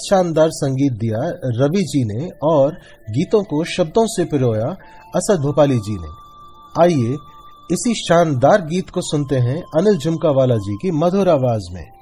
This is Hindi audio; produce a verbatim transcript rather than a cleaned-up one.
शानदार संगीत दिया रवि जी ने और गीतों को शब्दों से पिरोया असद भोपाली जी ने। आइए इसी शानदार गीत को सुनते हैं अनिल झुमकावाला जी की मधुर आवाज में।